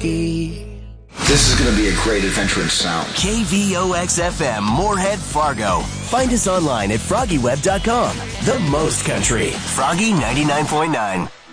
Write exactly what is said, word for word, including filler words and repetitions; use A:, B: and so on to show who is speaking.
A: Froggy.
B: This is going to be a great adventure in sound.
C: K V O X F M, Moorhead, Fargo. Find us online at froggy web dot com. The most country. Froggy ninety-nine point nine.